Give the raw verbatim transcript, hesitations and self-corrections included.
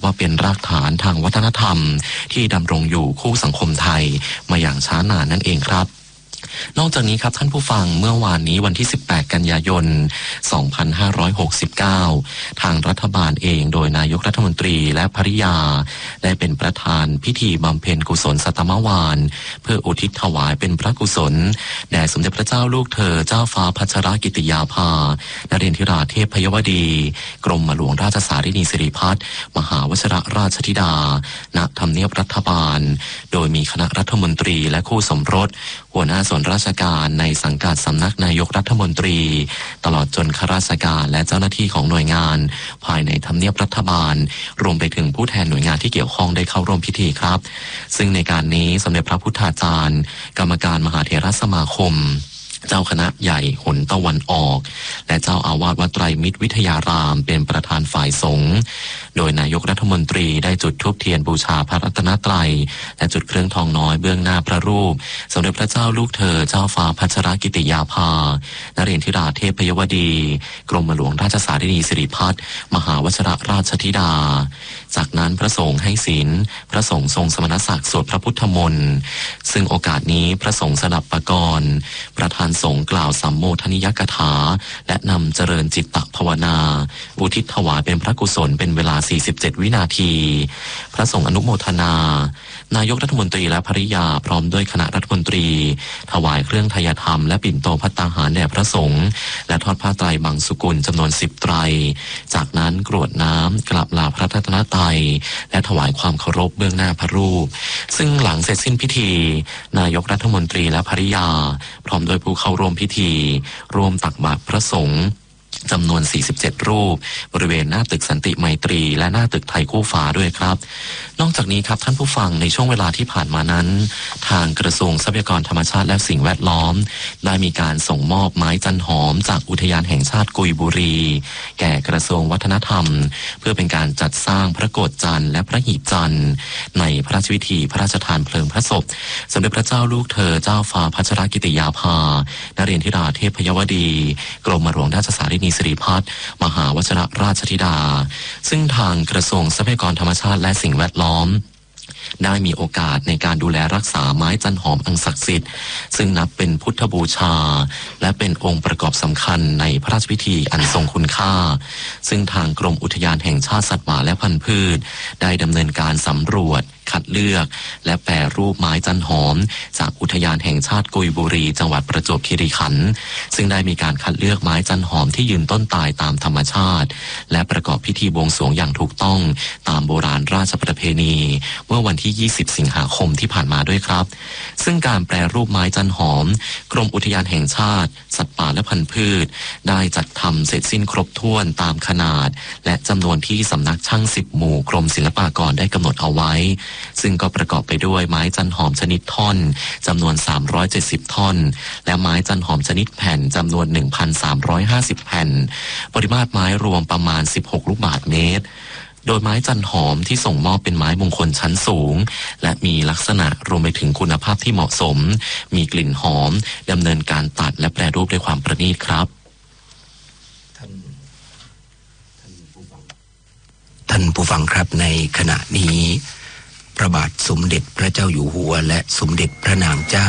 ว่าเป็นรากฐานทางวัฒนธรรมที่ดำรงอยู่คู่สังคมไทยมาอย่างช้านานนั่นเองครับนอกจากนี้ครับท่านผู้ฟังเมื่อวานนี้วันที่สิบแปดกันยายนสองพันห้าร้อยหกสิบเก้าทางรัฐบาลเองโดยนายกรัฐมนตรีและภริยาได้เป็นประธานพิธีบำเพ็ญกุศลสัตมวาลเพื่ออุทิศถวายเป็นพระกุศลแด่สมเด็จพระเจ้าลูกเธอเจ้าฟ้าพัชรกิติยาภานเรนทิราเทพพยวดีกรมหลวงราชสารินีสิริพัฒน์มหาวชิรราชธิดาณทำเนียบรัฐบาลโดยมีคณะรัฐมนตรีและคู่สมรสหัวหน้าส่วนราชการในสังกัดสำนักนายกรัฐมนตรีตลอดจนข้าราชการและเจ้าหน้าที่ของหน่วยงานภายในทำเนียบรัฐบาลรวมไปถึงผู้แทนหน่วยงานที่เกี่ยวข้องได้เข้าร่วมพิธีครับซึ่งในการนี้สมเด็จพระพุทธาจารย์กรรมการมหาเถรสมาคมเจ้าคณะใหญ่หนตะวันออกและเจ้าอาวาสวัดไตรมิตรวิทยารามเป็นประธานฝ่ายสงฆ์โดยนายกรัฐมนตรีได้จุดธูปเทียนบูชาพระรัตนตรัยและจุดเครื่องทองน้อยเบื้องหน้าพระรูปสมเด็จพระเจ้าลูกเธอเจ้าฟ้าพัชรกิติยาภานเรนทิราเทพพยวดีกรมหลวงราชสารินีสิริพัฒน์มหาวชิรราชธิดาจากนั้นพระสงฆ์ให้ศีลพระสงฆ์ทรงสมณศักดิ์สวดพระพุทธมนต์ซึ่งโอกาสนี้พระสงฆ์สดับปกรณ์ประธานสงฆ์กล่าวสัมโมทนิยกถาและนำเจริญจิตตภาวนาอุทิศถวายเป็นพระกุศลเป็นเวลาสี่สิบเจ็ดวินาทีพระสงฆ์อนุโมทนานายกรัฐมนตรีและภริยาพร้อมด้วยคณะรัฐมนตรีถวายเครื่องไทยธรรมและปิ่นโตภัตตาหารแด่พระสงฆ์และทอดผ้าไตรบังสุกุลจำนวนสิบไตรจากนั้นกรวดน้ำกราบลาพระรัตนตรัยและถวายความเคารพเบื้องหน้าพระรูปซึ่งหลังเสร็จสิ้นพิธีนายกรัฐมนตรีและภริยาพร้อมโดยผู้เข้าร่วมพิธีร่วมตักบาตรพระสงฆ์จำนวนสี่สิบเจ็ดรูปบริเวณหน้าตึกสันติไมตรีและหน้าตึกไทยคู่ฟ้าด้วยครับนอกจากนี้ครับท่านผู้ฟังในช่วงเวลาที่ผ่านมานั้นทางกระทรวงทรัพยากรธรรมชาติและสิ่งแวดล้อมได้มีการส่งมอบไม้จันหอมจากอุทยานแห่งชาติกุยบุรีแก่กระทรวงวัฒนธรรมเพื่อเป็นการจัดสร้างพระโกฐจันทร์และพระหีบจันทร์ในพระราชพิธีพระราชทานเพลิงพระศพสมเด็จพระเจ้าลูกเธอเจ้าฟ้าพัชรกิติยาภานเรนทิราเทพพยวดีกรมหลวงราชสารินีสิริพัฒน์มหาวชิรราชธิดาซึ่งทางกระทรวงทรัพยากรธรรมชาติและสิ่งแวดล้อมได้มีโอกาสในการดูแลรักษาไม้จันหอมอันศักดิ์สิทธิ์ซึ่งนับเป็นพุทธบูชาและเป็นองค์ประกอบสำคัญในพระราชพิธีอันทรงคุณค่าซึ่งทางกรมอุทยานแห่งชาติสัตว์ป่าและพันธุ์พืชได้ดำเนินการสำรวจคัดเลือกและแปรรูปไม้จันหอมจากอุทยานแห่งชาติกุยบุรีจังหวัดประจวบคีรีขันธ์ซึ่งได้มีการคัดเลือกไม้จันหอมที่ยืนต้นตายตามธรรมชาติและประกอบพิธีบวงสรวงอย่างถูกต้องตามโบราณราชประเพณีเมื่อวันที่ยี่สิบสิงหาคมที่ผ่านมาด้วยครับซึ่งการแปรรูปไม้จันหอมกรมอุทยานแห่งชาติสัตว์ป่าและพันธุ์พืชได้จัดทำเสร็จสิ้นครบถ้วนตามขนาดและจำนวนที่สำนักช่างสิบหมู่กรมศิลปากรได้กำหนดเอาไว้ซึ่งก็ประกอบไปด้วยไม้จันหอมชนิดท่อนจำนวนสามร้อยเจ็ดสิบท่อนและไม้จันหอมชนิดแผ่นจำนวน หนึ่งพันสามร้อยห้าสิบ แผ่นปริมาตรไม้รวมประมาณสิบหกลูกบาศก์เมตรโดยไม้จันหอมที่ส่งมอบเป็นไม้มงคลชั้นสูงและมีลักษณะรวมไปถึงคุณภาพที่เหมาะสมมีกลิ่นหอมดำเนินการตัดและแปรรูปด้วยความประณีตครับท่านท่านผู้ฟังครับในขณะนี้พระบาทสมเด็จพระเจ้าอยู่หัวและสมเด็จพระนางเจ้า